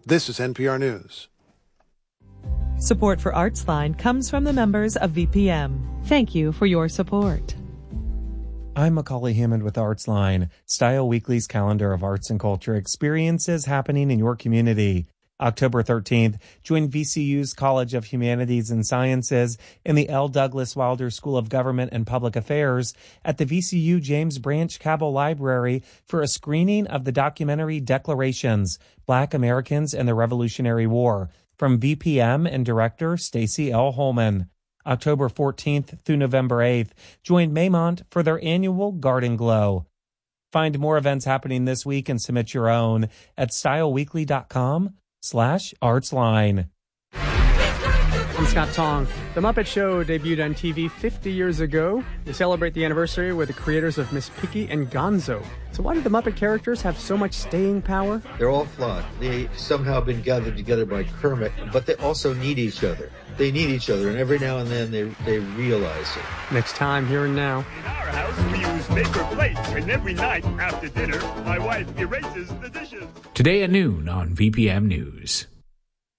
This is NPR News. Support for ArtsLine comes from the members of VPM. Thank you for your support. I'm Macaulay Hammond with ArtsLine, Style Weekly's calendar of arts and culture experiences happening in your community. October 13th, join VCU's College of Humanities and Sciences and the L. Douglas Wilder School of Government and Public Affairs at the VCU James Branch Cabell Library for a screening of the documentary Declarations, Black Americans and the Revolutionary War, from VPM and director Stacey L. Holman. October 14th through November 8th, join Maymont for their annual Garden Glow. Find more events happening this week and submit your own at styleweekly.com/artsline. I'm Scott Tong. The Muppet Show debuted on TV 50 years ago. We celebrate the anniversary with the creators of Miss Piggy and Gonzo. So why do the Muppet characters have so much staying power? They're all flawed. They somehow been gathered together by Kermit, but they also need each other. They need each other, and every now and then they realize it. Next time, Here and Now. In our house, we use paper plates, and every night after dinner, my wife erases the dishes. Today at noon on VPM News.